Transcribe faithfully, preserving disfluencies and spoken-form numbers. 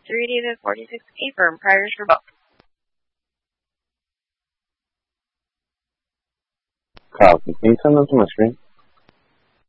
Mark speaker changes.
Speaker 1: three David forty-six affirm. Priors for both.
Speaker 2: Kyle, can you send them to my screen?